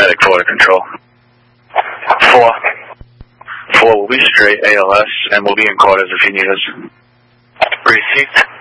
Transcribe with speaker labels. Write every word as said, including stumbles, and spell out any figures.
Speaker 1: medic four to control.
Speaker 2: Four.
Speaker 1: Four will be straight A L S, and we'll be in quarters if you need us.
Speaker 2: Received.